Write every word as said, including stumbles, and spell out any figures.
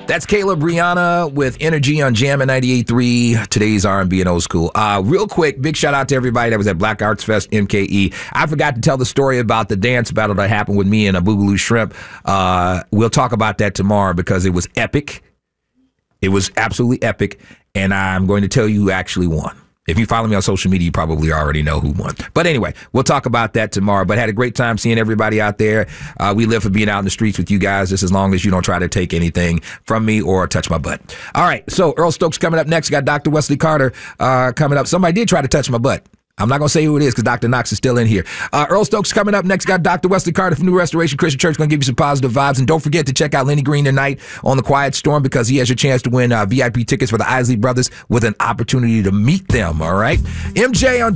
That's Caleb Rihanna with Energy on Jam at ninety-eight point three. Today's R and B and old school. Uh, real quick, big shout out to everybody that was at Black Arts Fest M K E. I forgot to tell the story about the dance battle that happened with me and a Boogaloo Shrimp. Uh, we'll talk about that tomorrow because it was epic. It was absolutely epic, and I'm going to tell you who actually won. If you follow me on social media, you probably already know who won. But anyway, we'll talk about that tomorrow. But had a great time seeing everybody out there. Uh, we live for being out in the streets with you guys, just as long as you don't try to take anything from me or touch my butt. All right, so Earl Stokes coming up next. Got Doctor Wesley Carter uh, coming up. Somebody did try to touch my butt. I'm not going to say who it is because Doctor Knox is still in here. Uh, Earl Stokes coming up next. Got Doctor Wesley Carter from New Restoration Christian Church. Going to give you some positive vibes. And don't forget to check out Lenny Green tonight on The Quiet Storm because he has your chance to win uh, V I P tickets for the Isley Brothers with an opportunity to meet them. All right. M J on